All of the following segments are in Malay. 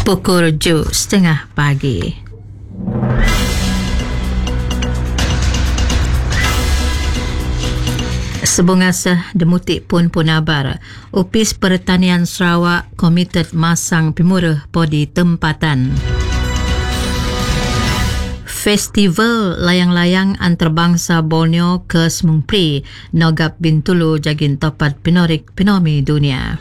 Pukul 7.30 pagi. Sebungasa demutik pun punabar, Opis Pertanian Sarawak komited masang pimurah podi tempatan. Festival layang-layang antarabangsa Borneo ke Semungpri Nogap Bintulu jagin topat pinorik pinomi dunia.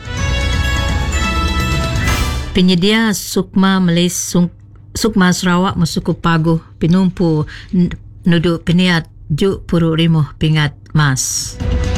Penyedia Sukma Sukma Sarawak Musuku Paguh Pinumpu Nuduk Peniat Juk Puru Rimuh Pingat Mas.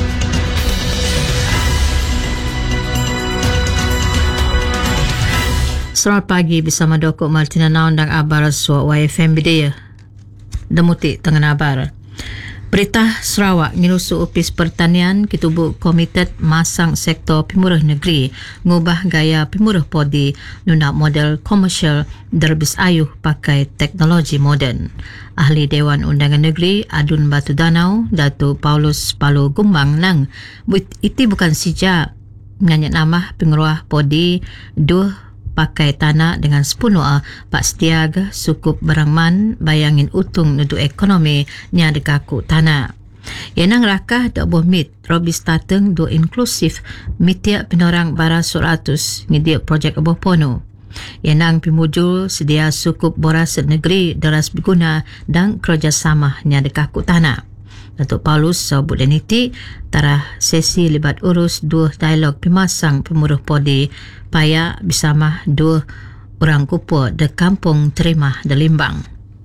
Selamat pagi bersama Doko Martina Naun dan Abar Suak YFM Bidaya. Demutik Tengah Abar. Perintah Sarawak ngirusu Opis Pertanian Kitubuk Komited masang sektor pimurah negeri ngubah gaya pimurah podi nuna model komersial derbis ayuh pakai teknologi moden. Ahli Dewan Undangan Negeri Adun Batu Danau Datuk Paulus Palu Gumbang nang itu bukan sija nganyat nama pengeruah podi duh pakai tanah dengan sepenuh pak setiaga sukup barangman bayangin utung nudu ekonomi nya dekaku tanah. Yenang rakah dak boh mit robis tateng do inklusif mitia penorang bara 100 ngidia projek aboh pono. Yenang pimujul sedia sukup boras negeri deras berguna dan kerjasama nya dekaku tanah. Datuk Paulus Sabut Deniti tarah sesi libat urus dua dialog pemasang pemurah podi paya bersama dua orang kupu de kampung terima de Limbang.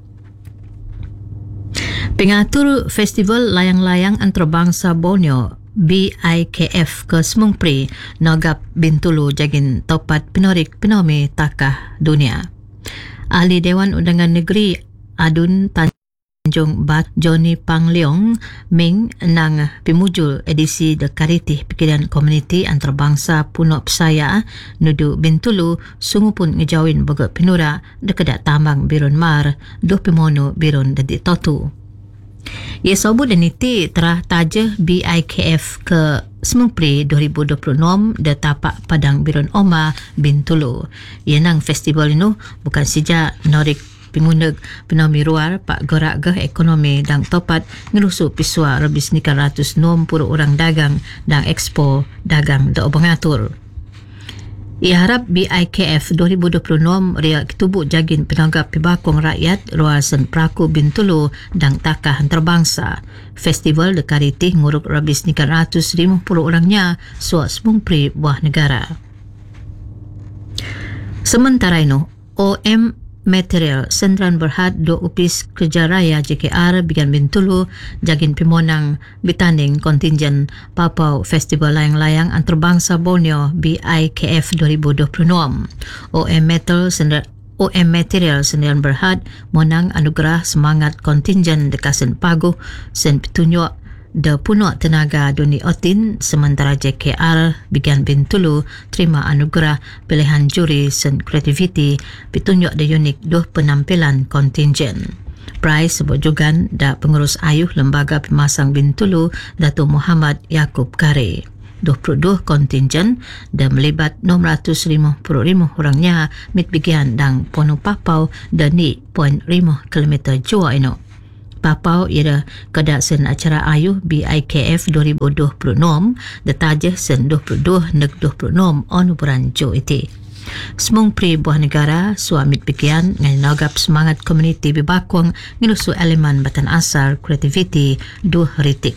Pengatur Festival Layang-Layang Antarabangsa Borneo BIKF ke Semungpri Nogap Bintulu jagin topat pinorik pinomi takah dunia. Ahli Dewan Undangan Negeri Adun Tanjung Bat Johnny Pangliong Ming nang pimujul edisi de Karitih Pikiran Komuniti Antarabangsa Punok Pesaya nudu Bintulu sungu pun ngejawin boga pinura dekedak tambang Birun Mar doh pimono Birun Dedik Totu. Ia sobut dan iti terah tajah BIKF ke Semungpri 2026 de tapak Padang Birun Oma Bintulu. Ia nang festival ini bukan saja norik pengundag penomi ruar pak gerak geh ekonomi dan topat ngerusu pisua lebih 960 orang dagang dan expo dagang da obangatur. Ia harap BIKF 2026 ria ketubuk jagin penanggap pibakong rakyat ruasan Praku Bintulu dan takah antarabangsa. Festival de Karitih nguruk lebih 950 orangnya suak Semungpri buah negara. Sementara itu, OM Material Sendran Berhad do Upis Kerja Raya JKR Bigan Bintulu jagin pimonang bitanding kontingen Papau Festival Layang-Layang Antarabangsa Borneo BIKF 2026. OM Material Sendran Berhad monang anugerah semangat kontingen dekasen paguh sen petunjuk de punuk tenaga Duni Otin sementara JKR Bigan Bintulu terima anugerah pilihan juri sen kreativiti petunjuk de unik doh penampilan kontingen. Prize sebut jugan da pengurus ayuh Lembaga Pemasang Bintulu Datuk Muhammad Yaakob Kare. 22 kontingen dan melibat 650 orangnya mit bigian dan Pono Papau dan ni 0.5 km jua ino. Papau ia kedak sen acara ayuh BIKF 2026 detajah sen 22 neg 26 on bulan Jo iti. Semungpri buah negara suamit pikian ngan nagap semangat komuniti bibakong ngilusu elemen batan asal kreativiti duh ritik.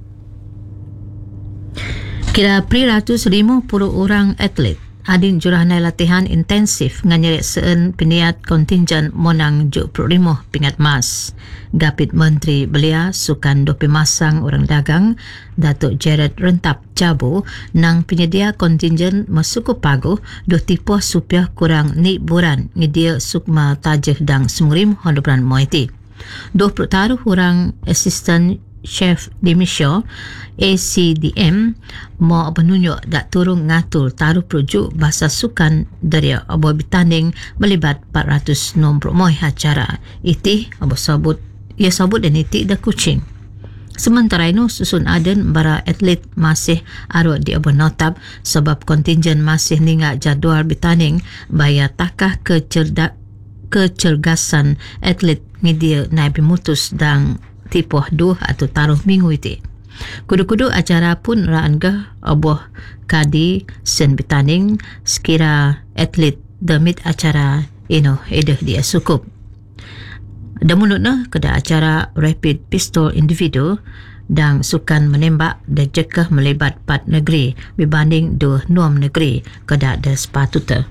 Kira 350 orang atlet adin jurahanai latihan intensif nganyeri seen piniat kontingen monang juk prolimuh pingat mas. Gapit Menteri Belia Sukan do Pemasang Orang Dagang Datuk Jared Rentap Jabu nang penyedia kontingen masuku paguh do tipuh supiah kurang ni buran ngidia sukma tajah dang semurim hondoran moiti. 20 taruh orang assistant Chef Dimisho ACDM mau penunjuk dak turun ngatur taruh projuk bahasa sukan dari abu bitanding melibat 460 moi acara. Iti abu sabut dan iti dah kucing. Sementara itu, susun aden bara atlet masih arut di abon notab sebab kontingen masih ningak jadual bertanding baya takah kecergasan atlet media naik bimutus dan tipuh duh atau taruh minggu itu. Kudu-kudu acara pun raangga oboh kadi sen bertanding sekira atlet demit acara edah dia sukup. Damunutna keda acara rapid pistol individu dan sukan menembak dan jekah melibat 4 negeri berbanding 2 negeri keda ada sepatutnya.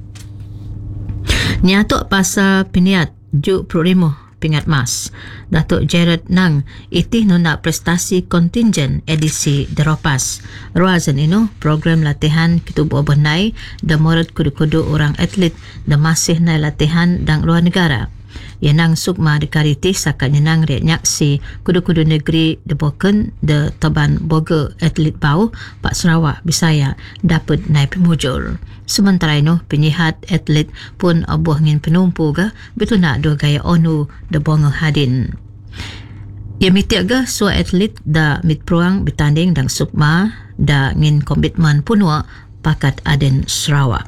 Nyatuk pasal piniat juk prurimuh pingat mas. Datuk Jared Nang itih nuna prestasi kontingen edisi Deropas. Ruazan ino program latihan kitubuh benai dan murid kudu-kudu orang atlet dan masih naik latihan dan luar negara. Yenang sukma dekariti sakat yenang riak nyaksi kudu-kudu negeri deboken de taban boga atlet bau Pak Sarawak Bisaya dapat naik pemujur. Sementara itu penyihat atlet pun abuh ngin penumpu ke betul nak dua gaya onu de bonga hadin. Ia mitiak ke sua atlet da mit peruang bertanding dan sukma da ngin komitmen punua pakat Aden Sarawak.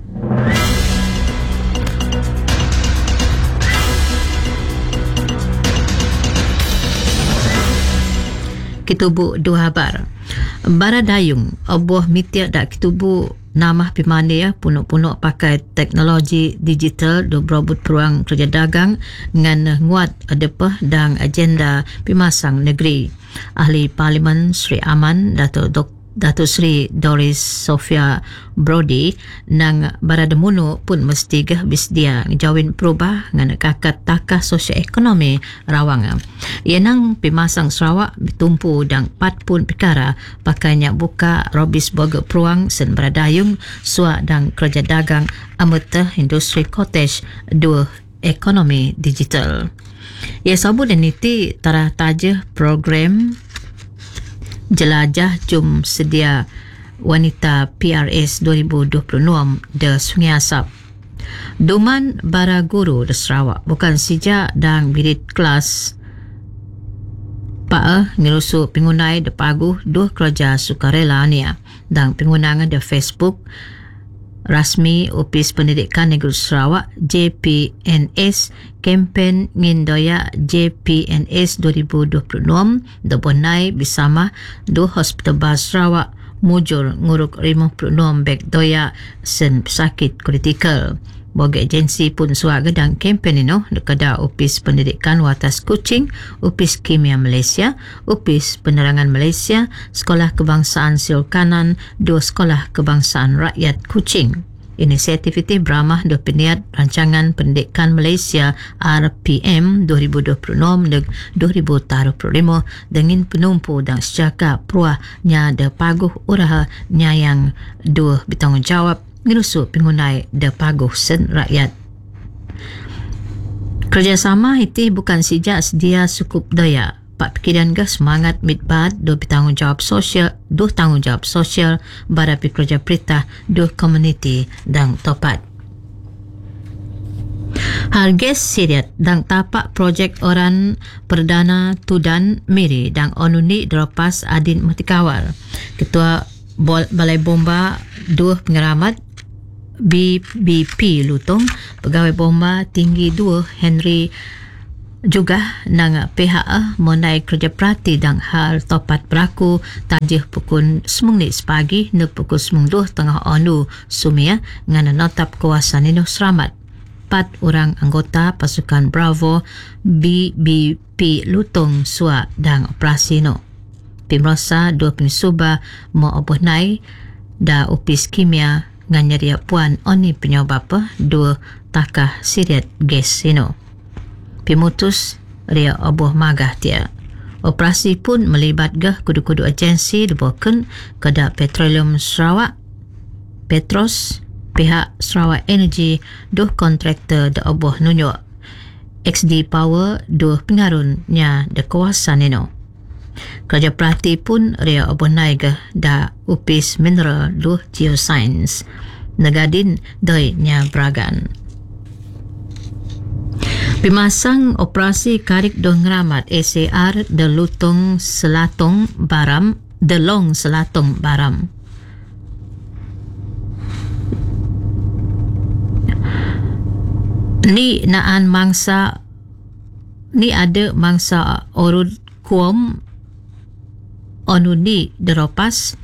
Kitubu dua habar. Baradayung abuh mitiak dak kitubu namah pimane punuk-punuk pakai teknologi digital do berobot peruang kerja dagang ngan nguat adepah dan agenda pimasang negeri. Ahli Parlimen Sri Aman Dato' Sri Doris Sofia Brody nang barademunu pun mesti bisdia ngejawin perubah ngan kakat takah sosio-ekonomi rawang. Ia nang pimasang Sarawak bertumpu dan 4 pun perkara pakainya buka robis boga peruang sen baradayung suak dan kerja dagang amata industri cottage 2 ekonomi digital. Ia sabu dan niti tarah taja program Jelajah Jom Sedia Wanita PRS 2026 de Sungai Asap. Duman bara guru de Sarawak bukan sijak dan birit kelas Pak ngirusu pengunai de paguh 2 kerja sukarela nia dan pengunangan de Facebook rasmi Opis Pendidikan Negeri Sarawak JPNS kempen ngindoya JPNS 2026 dobonai bersama 2 hospital bas Sarawak mujur nguruk 56 beg doya sen pesakit kritikal. Boga agensi pun suak gedang kempen ini dekada Opis Pendidikan Watas Kuching, Opis Kimia Malaysia, Opis Penerangan Malaysia, Sekolah Kebangsaan Silkanan, 2 Sekolah Kebangsaan Rakyat Kuching. Inisiatif itu beramah do peniat Rancangan Pendidikan Malaysia RPM 2026 dan 2035 dengan penumpu dan sejaka peruah nya de paguh uraha nya yang 2 bertanggungjawab ngerusu pengunai de paguh sen rakyat. Kerjasama itu bukan sejak sedia sukup daya. Pak Pikiran ke semangat mitbad do bertanggungjawab sosial, 2 tanggungjawab sosial bara pekerja perintah 2 komuniti dan topat. Harges Siriat dan tapak projek orang perdana Tudan Miri dan onuni Deropas Adin Muhtikawal. Ketua Balai Bomba 2 Pengeramat BBP Lutong, Pegawai Bomba Tinggi 2 Henry juga nang PHA mengenai kerja perhati dan hal topat berlaku tajih pukul 9 pagi ne pukul 9 tengah onu sumia ngana notap kawasan ini selamat 4 orang anggota pasukan Bravo BBP Lutong Sua dan operasi no. Pimrosa 2 pensuba mo obohnai da Opis Kimia nganyaria puan oni penyobapa 2 takah Siriat gas ino. Pimutus ria oboh magah tia. Operasi pun melibat gah kudu-kudu agensi dibawakan kepada Petroleum Sarawak, Petros, pihak Sarawak Energy, 2 kontraktor de oboh nunjuk. XD Power, 2 pengarunnya de kawasan ino. Kerja perhati pun ria oboh naik da Upis Mineral 2 Geoscience. Negadin doi nya Bragan. Pimasang operasi Karik Dong Ngeramat SAR Delong Selatong Baram. Ni ada mangsa orud kuom onuni deropas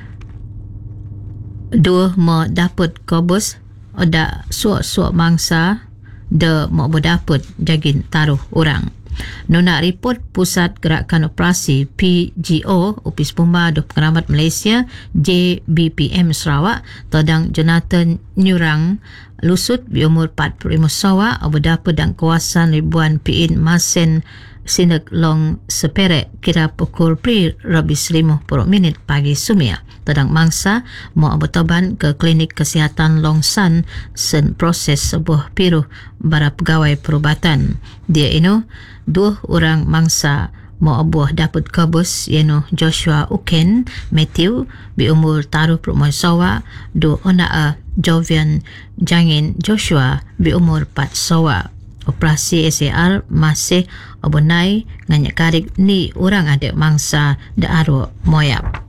dua mo dapat kobus oda suak mangsa de mo dapat jagin taruh orang. Nona report Pusat Gerakan Operasi PGO Opis Pembantu Pengamat Malaysia JBPM Sarawak todang Jonathan Nyurang lusut berumur 45 sawa berdapat dan kawasan ribuan piin Masen Sinek Long Seperet kira pukul 3:50 pagi Sumia. Tadang mangsa mau bertoban ke klinik kesihatan Long San sen proses sebuah piruh bara pegawai perubatan. Dia ino dua orang mangsa mau buah dapat kabus iaitu Joshua Uken Matthew berumur 40 sawa, dua anak Jovian Jangin Joshua berumur 4 sawa. Operasi SAR masih abunai nganyak karik ni orang ada mangsa da aro moyap.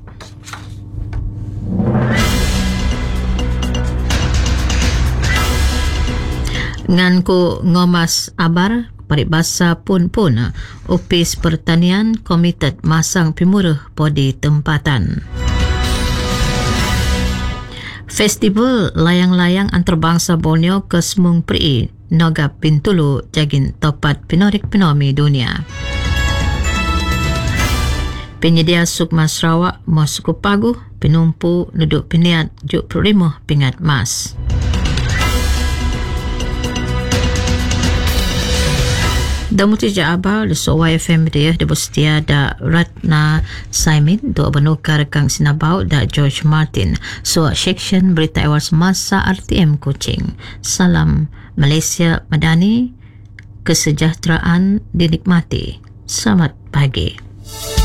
Ngan ko ngomas abar paribasa pun Opis Pertanian Komited masang pimurah podi tempatan. Festival layang-layang antarabangsa Borneo ke Semung Pri Nogap Bintulu jagin topat pinorik pinomi dunia. Penyedia Sukma Sarawak mau suku pagu penumpu nuduk piniat juk perlima pingat mas. Damuti Jaaba di Sowai FM dia setia da Ratna Saimin do benukar kang sinabau da George Martin. So section berita awal semasa RTM Kuching. Salam Malaysia Madani, kesejahteraan dinikmati. Selamat pagi.